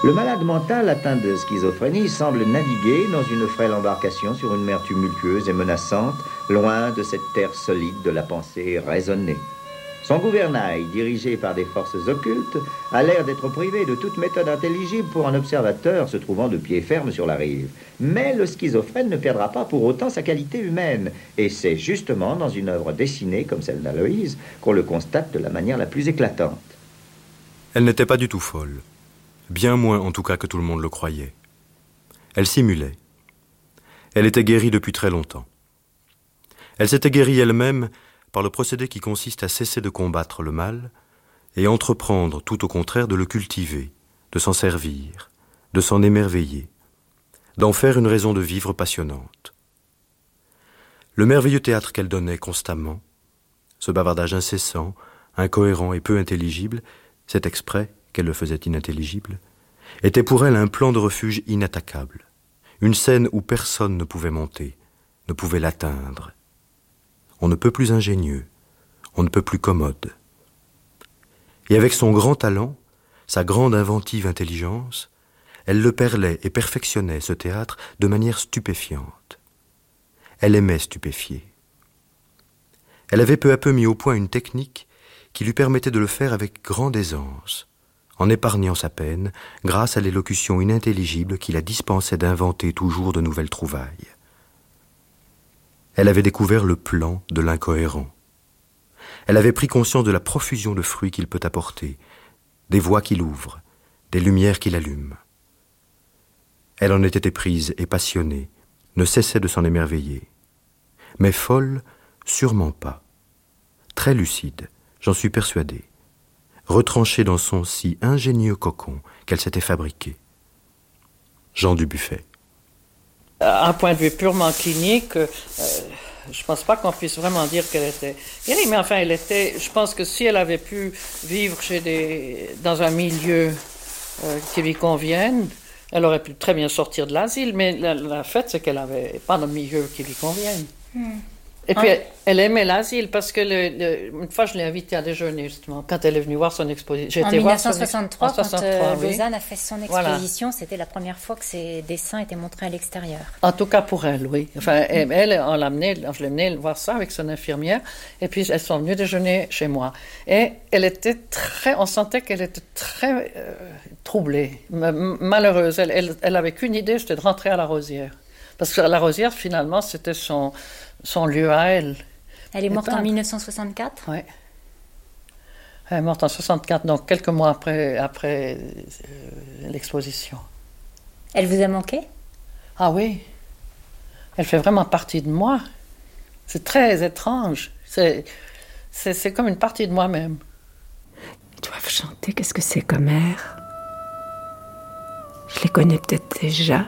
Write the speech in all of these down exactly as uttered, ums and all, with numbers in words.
Le malade mental atteint de schizophrénie semble naviguer dans une frêle embarcation sur une mer tumultueuse et menaçante, loin de cette terre solide de la pensée raisonnée. Son gouvernail, dirigé par des forces occultes, a l'air d'être privé de toute méthode intelligible pour un observateur se trouvant de pied ferme sur la rive. Mais le schizophrène ne perdra pas pour autant sa qualité humaine. Et c'est justement dans une œuvre dessinée comme celle d'Aloïse qu'on le constate de la manière la plus éclatante. Elle n'était pas du tout folle. Bien moins en tout cas que tout le monde le croyait. Elle simulait. Elle était guérie depuis très longtemps. Elle s'était guérie elle-même par le procédé qui consiste à cesser de combattre le mal et entreprendre tout au contraire de le cultiver, de s'en servir, de s'en émerveiller, d'en faire une raison de vivre passionnante. Le merveilleux théâtre qu'elle donnait constamment, ce bavardage incessant, incohérent et peu intelligible, c'est exprès qu'elle le faisait inintelligible, était pour elle un plan de refuge inattaquable, une scène où personne ne pouvait monter, ne pouvait l'atteindre. On ne peut plus ingénieux, on ne peut plus commode. Et avec son grand talent, sa grande inventive intelligence, elle le perlait et perfectionnait ce théâtre de manière stupéfiante. Elle aimait stupéfier. Elle avait peu à peu mis au point une technique qui lui permettait de le faire avec grande aisance, en épargnant sa peine grâce à l'élocution inintelligible qui la dispensait d'inventer toujours de nouvelles trouvailles. Elle avait découvert le plan de l'incohérent. Elle avait pris conscience de la profusion de fruits qu'il peut apporter, des voies qu'il ouvre, des lumières qu'il allume. Elle en était éprise et passionnée, ne cessait de s'en émerveiller. Mais folle, sûrement pas. Très lucide, j'en suis persuadé. Retranchée dans son si ingénieux cocon qu'elle s'était fabriqué. Jean Dubuffet. À un point de vue purement clinique, euh, je ne pense pas qu'on puisse vraiment dire qu'elle était guérie, mais enfin, elle était. Je pense que si elle avait pu vivre chez des, dans un milieu euh, qui lui convienne, elle aurait pu très bien sortir de l'asile, mais la, la fait, c'est qu'elle n'avait pas de milieu qui lui convienne. Hmm. Et puis, elle, elle aimait l'asile parce que le, le, une fois, je l'ai invitée à déjeuner, justement, quand elle est venue voir son exposition. En dix-neuf cent soixante-trois, voir son... en soixante-trois, quand euh, oui. Lausanne a fait son exposition, voilà. C'était la première fois que ses dessins étaient montrés à l'extérieur. En tout cas pour elle, oui. Enfin, elle, elle on l'a amenée, je l'ai amenée voir ça avec son infirmière, et puis elles sont venues déjeuner chez moi. Et elle était très, on sentait qu'elle était très euh, troublée, malheureuse. Elle, elle, elle avait qu'une idée, c'était de rentrer à la Rosière. Parce que la Rosière, finalement, c'était son... son lieu à elle. Elle est morte en dix-neuf cent soixante-quatre ? Oui. Elle est morte en soixante-quatre, donc quelques mois après, après euh, l'exposition. Elle vous a manqué ? Ah oui. Elle fait vraiment partie de moi. C'est très étrange. C'est, c'est, c'est comme une partie de moi-même. Ils doivent chanter. Qu'est-ce que c'est comme air ? Je les connais peut-être déjà.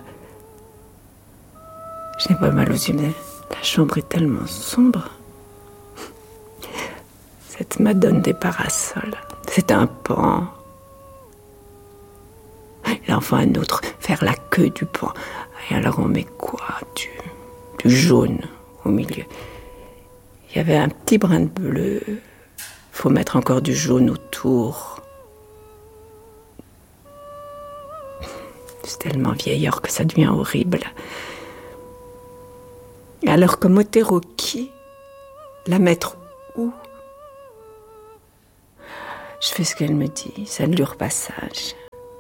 J'ai pas mal aux yeux, mais la chambre est tellement sombre. Cette Madone des parasols, c'est un pan. Là, enfin, un autre, faire la queue du pan. Et alors, on met quoi ? Du, du jaune au milieu. Il y avait un petit brin de bleu. Faut mettre encore du jaune autour. C'est tellement vieillard que ça devient horrible. Alors comme Oteroki, la mettre où ? Je fais ce qu'elle me dit, ça ne dure passage.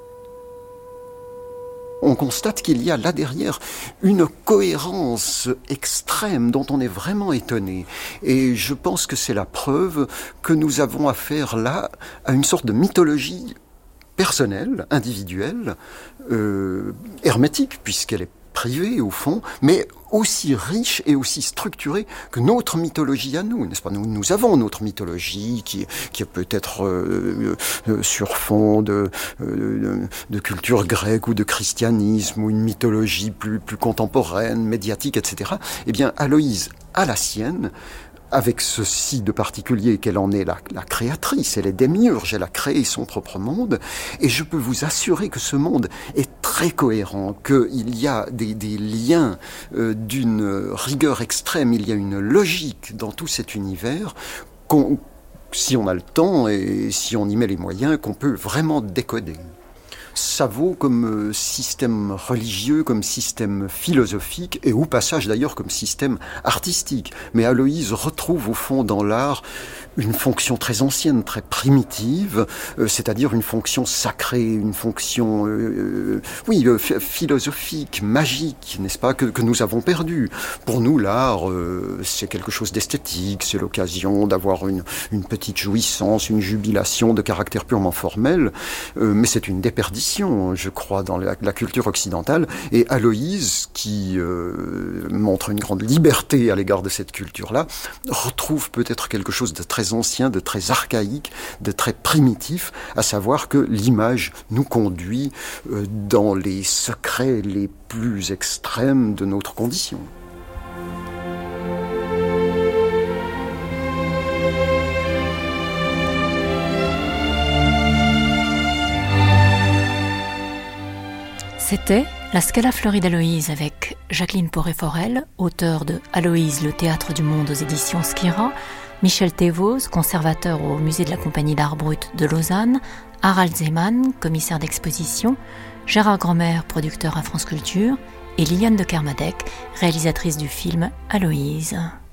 On constate qu'il y a là derrière une cohérence extrême dont on est vraiment étonné. Et je pense que c'est la preuve que nous avons affaire là à une sorte de mythologie personnelle, individuelle, euh, hermétique, puisqu'elle est privée au fond, mais aussi riche et aussi structurée que notre mythologie à nous, n'est-ce pas ? Nous, nous avons notre mythologie qui, qui peut être euh, euh, sur fond de, euh, de, de culture grecque ou de christianisme, ou une mythologie plus, plus contemporaine, médiatique, et cetera. Eh bien, Aloïse a la sienne, avec ceci de particulier qu'elle en est la, la créatrice, elle est démiurge, elle a créé son propre monde, et je peux vous assurer que ce monde est très cohérent, qu'il y a des, des liens euh, d'une rigueur extrême, il y a une logique dans tout cet univers, qu'on, si on a le temps et si on y met les moyens, qu'on peut vraiment décoder. Ça vaut comme système religieux, comme système philosophique, et au passage d'ailleurs comme système artistique. Mais Aloïse retrouve au fond dans l'art une fonction très ancienne, très primitive, euh, c'est-à-dire une fonction sacrée, une fonction, euh, oui, euh, philosophique, magique, n'est-ce pas, que, que nous avons perdue. Pour nous, l'art, euh, c'est quelque chose d'esthétique, c'est l'occasion d'avoir une, une petite jouissance, une jubilation de caractère purement formel, euh, mais c'est une déperdition, je crois, dans la, la culture occidentale. Et Aloïse, qui euh, montre une grande liberté à l'égard de cette culture-là, retrouve peut-être quelque chose de très ancien, de très archaïque, de très primitif, à savoir que l'image nous conduit euh, dans les secrets les plus extrêmes de notre condition. C'était La Scala fleurie d'Aloïse avec Jacqueline Poré-Forel, auteure de Aloïse, le théâtre du monde aux éditions Skira, Michel Thévaux, conservateur au musée de la Compagnie d'Art Brut de Lausanne, Harald Zeman, commissaire d'exposition, Gérard Grandmer, producteur à France Culture, et Liliane de Kermadec, réalisatrice du film Aloïse.